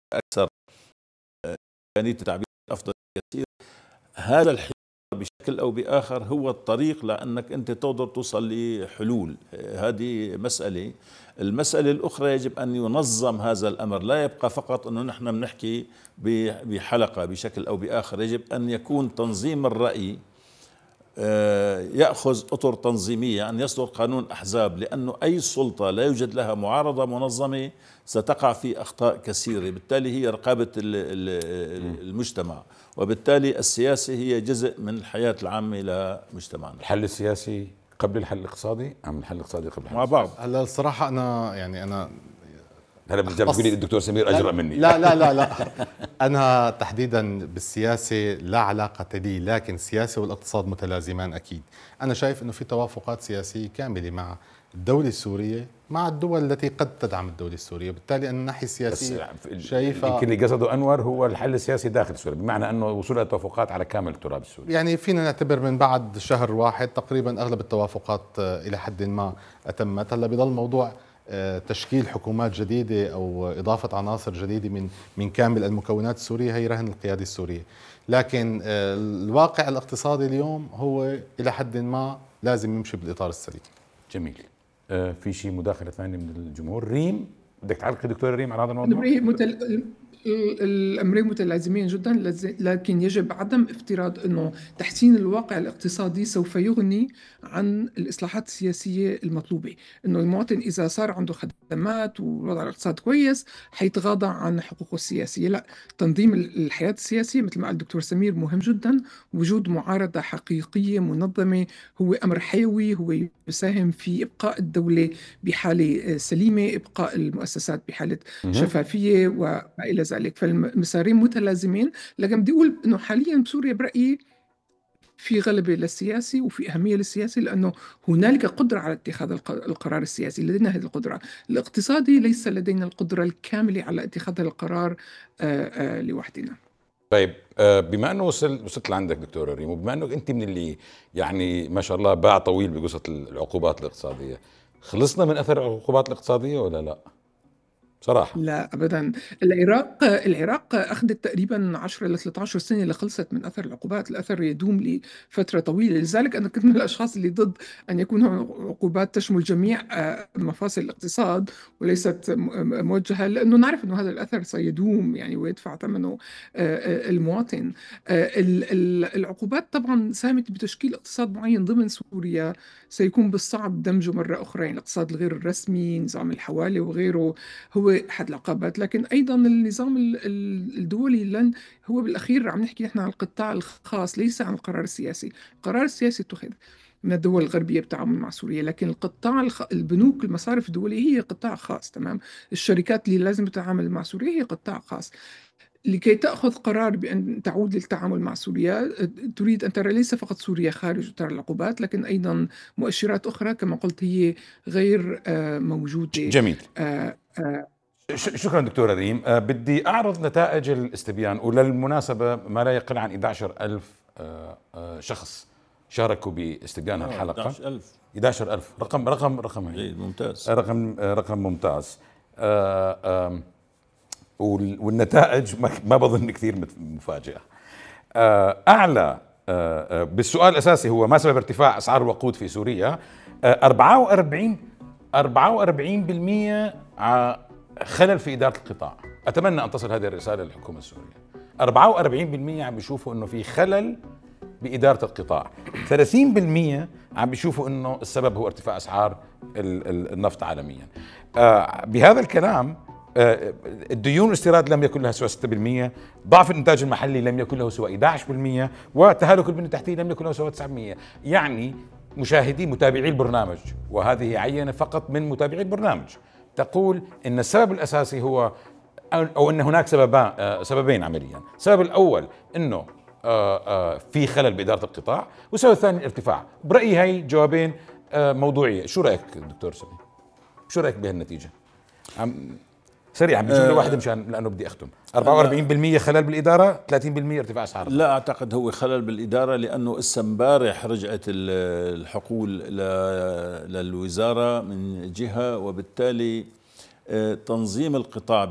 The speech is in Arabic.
أكثر إمكانية التعبير أفضل كثير. هذا الحوار بشكل أو بآخر هو الطريق لأنك أنت تقدر توصل لحلول. هذه مسألة. المسألة الأخرى يجب أن ينظم هذا الأمر، لا يبقى فقط أنه نحن بنحكي بحلقة بشكل أو بآخر. يجب أن يكون تنظيم الرأي يأخذ أطر تنظيمية، أن يصدر قانون أحزاب، لأنه أي سلطة لا يوجد لها معارضة منظمة ستقع في أخطاء كثيرة. بالتالي هي رقابة المجتمع، وبالتالي السياسة هي جزء من الحياة العامة لمجتمعنا. الحل السياسي قبل الحل الاقتصادي أم الحل الاقتصادي قبل الحل مع بعض؟ هلا الصراحة أنا هلا بتجيب تقولي الدكتور سمير أجرأ مني. لا أنا تحديدا بالسياسة لا علاقة لي، لكن السياسة والاقتصاد متلازمان أكيد. أنا شايف أنه في توافقات سياسية كاملة مع الدولة السورية مع الدول التي قد تدعم الدولة السورية، بالتالي أن الناحية السياسية شايفة يمكن اللي قصده أنور هو الحل السياسي داخل سوريا، بمعنى أنه وصول توافقات على كامل التراب السوري. يعني فينا نعتبر من بعد شهر واحد تقريبا أغلب التوافقات إلى حد ما أتمت. هلا بضل موضوع تشكيل حكومات جديدة أو إضافة عناصر جديدة من كامل المكونات السورية، هي رهن القيادة السورية. لكن الواقع الاقتصادي اليوم هو إلى حد ما لازم يمشي بالإطار السليم. جميل. في شيء مداخلة ثانية من الجمهور؟ ريم، بدك تعلقي دكتور ريم على هذا الموضوع؟ الأمرين متلازمين جدا، لكن يجب عدم افتراض أنه تحسين الواقع الاقتصادي سوف يغني عن الإصلاحات السياسية المطلوبة. أنه المواطن إذا صار عنده خدمات ووضع الاقتصاد كويس حيتغاضى عن حقوقه السياسية. لا، تنظيم الحياة السياسية مثل ما قال الدكتور سمير مهم جدا. وجود معارضة حقيقية منظمة هو أمر حيوي، هو يساهم في إبقاء الدولة بحالة سليمة، إبقاء المؤسسات بحالة شفافية وما إلى ذلك. فالمسارين متلازمين. لكن بدي أقول أنه حاليا بسوريا برأيي في غلبة للسياسي وفي أهمية للسياسي، لأنه هنالك قدرة على اتخاذ القرار السياسي، لدينا هذه القدرة. الاقتصادي ليس لدينا القدرة الكاملة على اتخاذ القرار لوحدنا. طيب، بما أنه وصلت لعندك دكتور ريم، وبما أنه أنت من اللي يعني ما شاء الله باع طويل بقصة العقوبات الاقتصادية، خلصنا من أثر العقوبات الاقتصادية ولا لا؟ صراحة لا أبدا. العراق أخذت تقريبا 10 ل 13 سنة لخلصت من أثر العقوبات. الأثر يدوم لفترة طويلة. لذلك أنا كنت من الأشخاص اللي ضد أن يكون عقوبات تشمل جميع مفاصل الاقتصاد وليست موجهة، لأنه نعرف أنه هذا الأثر سيدوم يعني ويدفع ثمنه المواطن. العقوبات طبعا ساهمت بتشكيل اقتصاد معين ضمن سوريا سيكون بالصعب دمجه مرة أخرى. يعني الاقتصاد الغير الرسمي، نظام الحوالي وغيره، هو أحد العقبات. لكن أيضا النظام الدولي لن هو بالأخير عم نحكي نحن عن القطاع الخاص ليس عن القرار السياسي. القرار السياسي اتخذ من الدول الغربية بالتعامل مع سوريا، لكن القطاع البنوك المصارف الدولية هي قطاع خاص تمام. الشركات اللي لازم تتعامل مع سوريا هي قطاع خاص. لكي تأخذ قرار بأن تعود للتعامل مع سوريا تريد أن ترى ليس فقط سوريا خارج إطار العقوبات، لكن أيضا مؤشرات أخرى كما قلت هي غير موجودة. جميل. شكرا دكتورة ريم. بدي أعرض نتائج الاستبيان، وللمناسبة ما لا يقل عن 11,000 شخص شاركوا باستبيان الحلقة. 11,000 رقم ممتاز. رقم ممتاز. والنتائج ما بظن كثير مفاجئة. أعلى بالسؤال الأساسي هو ما سبب ارتفاع أسعار الوقود في سوريا؟ 44% خلل في إدارة القطاع. أتمنى أن تصل هذه الرسالة للحكومة السورية. 44% عم بيشوفوا أنه في خلل بإدارة القطاع. 30% عم بيشوفوا أنه السبب هو ارتفاع أسعار النفط عالميا. بهذا الكلام الديون والاستيراد لم يكن لها سوى 6%، ضعف الإنتاج المحلي لم يكن له سوى 11%، وتهالك البنية التحتية لم يكن له سوى 9%. يعني متابعي البرنامج، وهذه عينة فقط من متابعي البرنامج، تقول إن السبب الأساسي هو أو أن هناك سببين عمليا. السبب الأول أنه في خلل بإدارة القطاع، والسبب الثاني الارتفاع. برأيي هاي جوابين موضوعية. شو رأيك دكتور سمير؟ شو رأيك بهالنتيجة؟ سريعا بجملة واحدة مشان لأنه بدي أختم. 44% خلل بالإدارة، 30% ارتفاع أسعار. لا أعتقد هو خلل بالإدارة، لأنه إسا امبارح رجعت الحقول للوزارة من جهة، وبالتالي تنظيم القطاع